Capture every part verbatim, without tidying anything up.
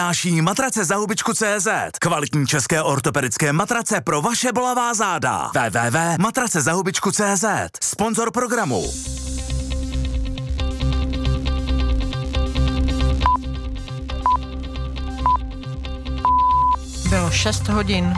Náší matrace za hubičku tečka cé zet. Kvalitní české ortopedické matrace pro vaše bolavá záda. w w w tečka matrace za hubičku tečka cé zet. Sponzor programu. Bylo šest hodin.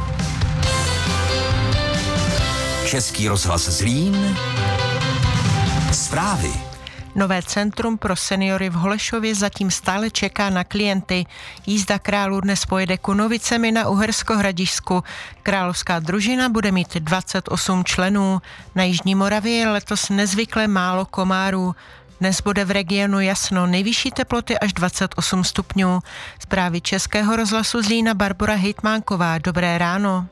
Český rozhlas Zlín. Zprávy. Nové centrum pro seniory v Holešově zatím stále čeká na klienty. Jízda králů dnes pojede Kunovicemi na Uhersko-Hradišťsku. Královská družina bude mít dvacet osm členů. Na Jižní Moravě je letos nezvykle málo komárů. Dnes bude v regionu jasno, nejvyšší teploty až dvacet osm stupňů. Zprávy Českého rozhlasu Zlína Barbora Hejtmánková. Dobré ráno.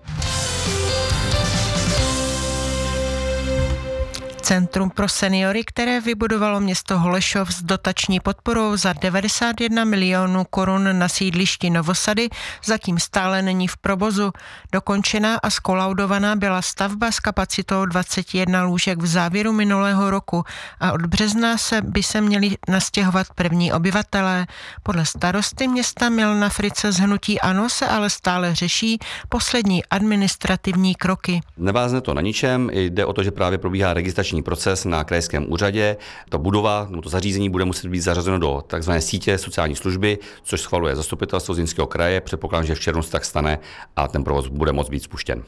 Centrum pro seniory, které vybudovalo město Holešov s dotační podporou za devadesát jedna milionů korun na sídlišti Novosady, zatím stále není v provozu. Dokončená a skolaudovaná byla stavba s kapacitou dvacet jedna lůžek v závěru minulého roku a od března se by se měli nastěhovat první obyvatelé. Podle starosty města Milana Frice z hnutí ANO se ale stále řeší poslední administrativní kroky. Nevázne to na ničem, jde o to, že právě probíhá registrační proces na krajském úřadě. Ta budova, to zařízení bude muset být zařazeno do tzv. Sítě sociální služby, což schvaluje zastupitelstvo Zlínského kraje. Předpokládám, že v červnu se tak stane a ten provoz bude moct být spuštěn.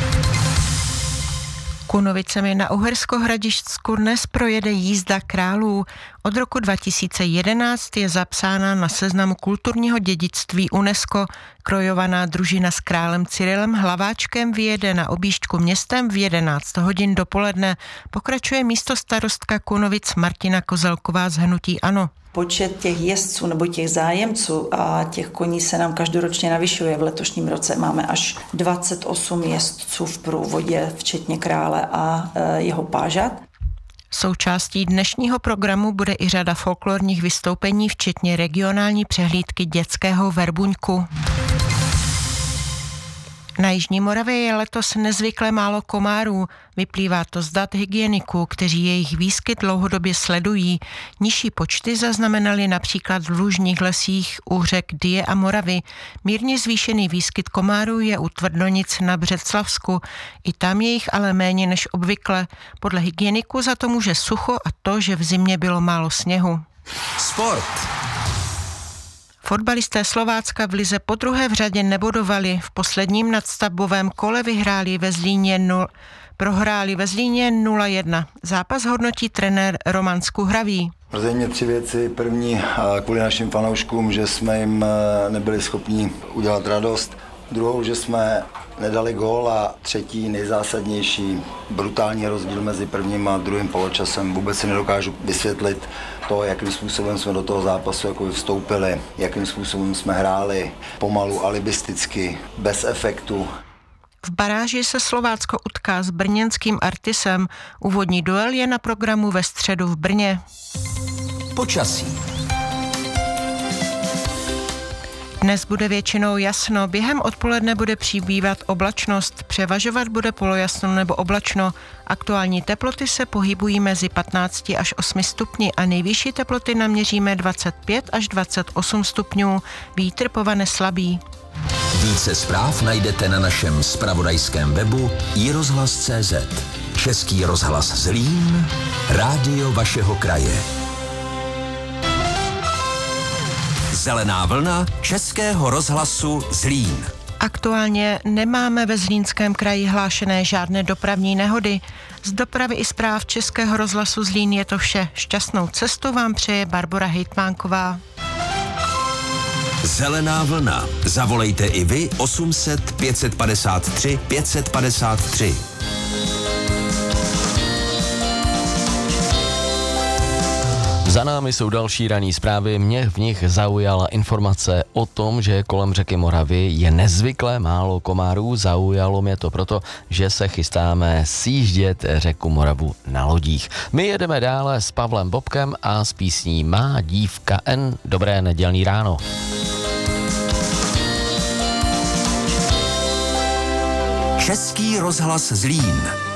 Kunovicemi na Uhersko-Hradišťsku dnes projede jízda králů. Od roku dva tisíce jedenáct je zapsána na seznamu kulturního dědictví UNESCO. Krojovaná družina s králem Cyrilem Hlaváčkem vyjede na objížďku městem v jedenáct hodin dopoledne. Pokračuje místostarostka Kunovic Martina Kozelková z hnutí ANO. Počet těch jezdců nebo těch zájemců a těch koní se nám každoročně navyšuje. V letošním roce máme až dvacet osm jezdců v průvodě, včetně krále a e, jeho pážat. Součástí dnešního programu bude i řada folklorních vystoupení, včetně regionální přehlídky dětského verbuňku. Na Jižní Moravě je letos nezvykle málo komárů. Vyplývá to z dat hygieniků, kteří jejich výskyt dlouhodobě sledují. Nižší počty zaznamenali například v lužních lesích u řek Dyje a Moravy. Mírně zvýšený výskyt komárů je u Tvrdonic na Břeclavsku. I tam je jich ale méně než obvykle. Podle hygieniků za to může sucho a to, že v zimě bylo málo sněhu. Sport. Fotbalisté Slovácka v lize podruhé v řadě nebodovali. V posledním nadstavbovém kole vyhráli ve Zlíně nul, prohráli ve Zlíně nula jedna. Zápas hodnotí trenér Roman Skuhravý. Mrzí mě tři věci. První, kvůli našim fanouškům, že jsme jim nebyli schopni udělat radost. Druhou, že jsme nedali gól a třetí, nejzásadnější, brutální rozdíl mezi prvním a druhým poločasem. Vůbec si nedokážu vysvětlit to, jakým způsobem jsme do toho zápasu jako vstoupili, jakým způsobem jsme hráli, pomalu, alibisticky, bez efektu. V baráži se Slovácko utká s brněnským Artisem. Úvodní duel je na programu ve středu v Brně. Počasí. Dnes bude většinou jasno, během odpoledne bude přibývat oblačnost, převažovat bude polojasno nebo oblačno. Aktuální teploty se pohybují mezi patnáct až osm stupni a nejvyšší teploty naměříme dvacet pět až dvacet osm stupňů, vítr povane slabý. Více zpráv najdete na našem zpravodajském webu i rozhlas tečka cé zet. Český rozhlas Zlín, rádio vašeho kraje. Zelená vlna Českého rozhlasu Zlín. Aktuálně nemáme ve Zlínském kraji hlášené žádné dopravní nehody. Z dopravy i zpráv Českého rozhlasu Zlín je to vše. Šťastnou cestu vám přeje Barbora Hejtmánková. Zelená vlna. Zavolejte i vy osm set pět set padesát tři pět set padesát tři. Za námi jsou další ranní zprávy. Mě v nich zaujala informace o tom, že kolem řeky Moravy je nezvykle málo komárů. Zaujalo mě to proto, že se chystáme sjíždět řeku Moravu na lodích. My jedeme dále s Pavlem Bobkem a s písní Má dívka N. Dobré nedělní ráno. Český rozhlas Zlín.